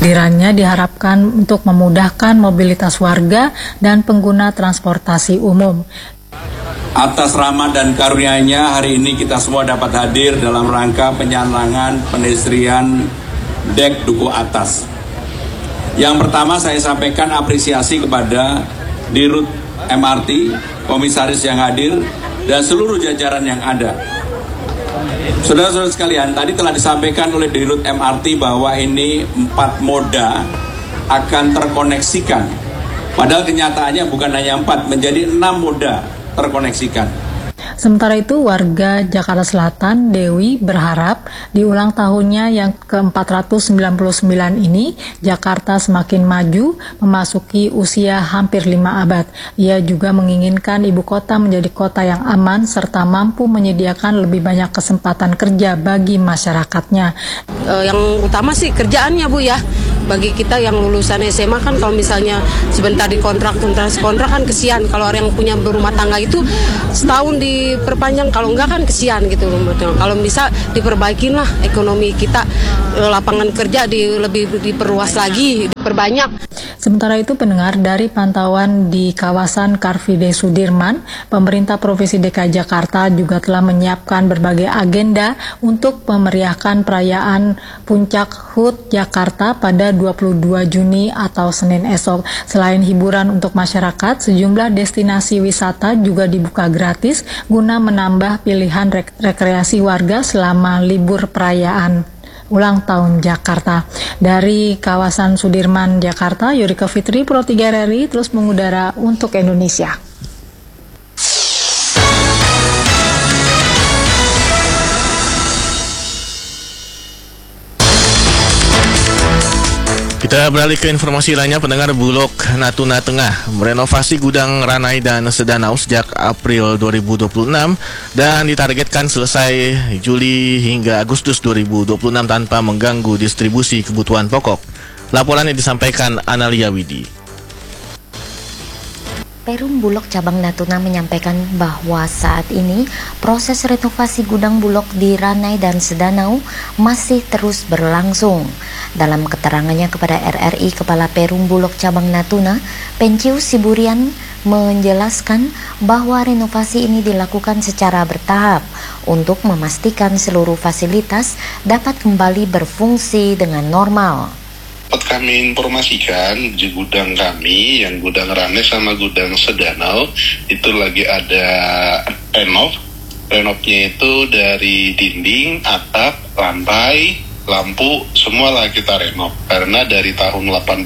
Kehadirannya diharapkan untuk memudahkan mobilitas warga dan pengguna transportasi umum. Atas rahmat dan karunia-Nya hari ini kita semua dapat hadir dalam rangka penyalangan pedestrian dek Duku Atas. Yang pertama saya sampaikan apresiasi kepada Dirut MRT, komisaris yang hadir, dan seluruh jajaran yang ada. Saudara-saudara sekalian, tadi telah disampaikan oleh Dirut MRT bahwa ini 4 moda akan terkoneksikan. Padahal kenyataannya bukan hanya 4, menjadi 6 moda terkoneksikan. Sementara itu, warga Jakarta Selatan, Dewi, berharap di ulang tahunnya yang ke-499 ini, Jakarta semakin maju, memasuki usia hampir 5 abad. Ia juga menginginkan ibu kota menjadi kota yang aman, serta mampu menyediakan lebih banyak kesempatan kerja bagi masyarakatnya. Yang utama sih kerjaannya, Bu, ya. Bagi kita yang lulusan SMA kan kalau misalnya sebentar dikontrak kan kesian. Kalau orang yang punya berumah tangga itu setahun diperpanjang, kalau enggak kan kesian gitu. Kalau bisa diperbaikin lah ekonomi kita, lapangan kerja lebih diperluas lagi, diperbanyak. Sementara itu, pendengar, dari pantauan di kawasan Car Free Day Sudirman, pemerintah Provinsi DKI Jakarta juga telah menyiapkan berbagai agenda untuk memeriahkan perayaan Puncak HUT Jakarta pada 22 Juni atau Senin esok. Selain hiburan untuk masyarakat, sejumlah destinasi wisata juga dibuka gratis guna menambah pilihan rekreasi warga selama libur perayaan ulang tahun Jakarta. Dari kawasan Sudirman, Jakarta, Yurika Fitri, Pro 3 RRI terus mengudara untuk Indonesia. Kita beralih ke informasi lainnya. Pendengar, Bulog Natuna Tengah merenovasi gudang Ranai dan Sedanau sejak April 2026 dan ditargetkan selesai Juli hingga Agustus 2026 tanpa mengganggu distribusi kebutuhan pokok. Laporannya disampaikan Analia Widi. Perum Bulog Cabang Natuna menyampaikan bahwa saat ini proses renovasi gudang Bulog di Ranai dan Sedanau masih terus berlangsung. Dalam keterangannya kepada RRI, Kepala Perum Bulog Cabang Natuna, Pencius Siburian, menjelaskan bahwa renovasi ini dilakukan secara bertahap untuk memastikan seluruh fasilitas dapat kembali berfungsi dengan normal. Kami informasikan di gudang kami, yang gudang Ranai sama gudang Sedanau itu lagi ada renovnya itu dari dinding, atap, lantai, lampu, semua lah kita renov. Karena dari tahun 81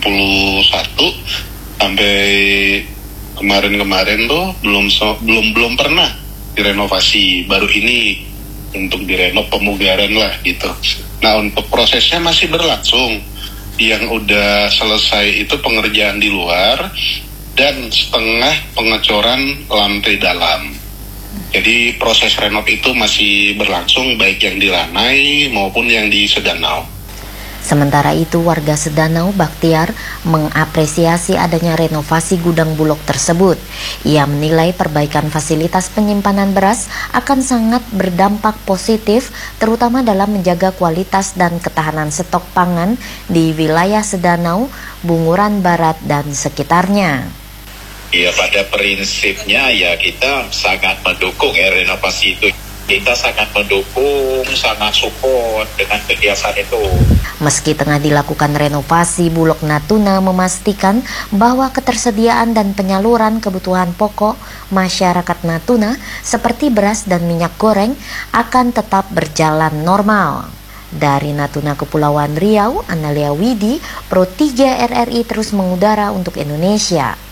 sampai kemarin-kemarin tuh belum pernah direnovasi. Baru ini untuk direnov pemugaran lah gitu. Nah, untuk prosesnya masih berlangsung. Yang udah selesai itu pengerjaan di luar dan setengah pengecoran lantai dalam. Jadi proses renov itu masih berlangsung, baik yang di Ranai maupun yang di Sedanau. Sementara itu, warga Sedanau, Baktiar, mengapresiasi adanya renovasi gudang Bulog tersebut. Ia menilai perbaikan fasilitas penyimpanan beras akan sangat berdampak positif, terutama dalam menjaga kualitas dan ketahanan stok pangan di wilayah Sedanau, Bunguran Barat, dan sekitarnya. Ya, pada prinsipnya ya kita sangat mendukung ya renovasi itu. Kita sangat mendukung, sangat support dengan kegiatan itu. Meski tengah dilakukan renovasi, Bulog Natuna memastikan bahwa ketersediaan dan penyaluran kebutuhan pokok masyarakat Natuna seperti beras dan minyak goreng akan tetap berjalan normal. Dari Natuna, Kepulauan Riau, Analia Widi, Pro 3 RRI terus mengudara untuk Indonesia.